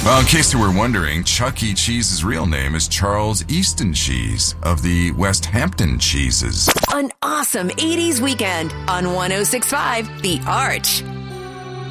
Well, in case you were wondering, Chuck E. Cheese's real name is Charles Easton Cheese of the West Hampton Cheeses. An awesome 80s weekend on 106.5 The Arch.